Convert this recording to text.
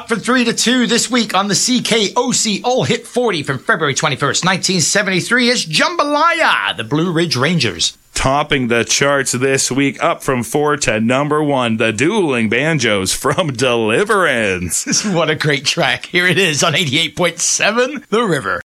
up from 3 to 2 this week on the CKOC All Hit 40 from February 21st, 1973 is Jambalaya, the Blue Ridge Rangers. Topping the charts this week, up from 4 to number 1, the Dueling Banjos from Deliverance. What a great track. Here it is on 88.7 The River.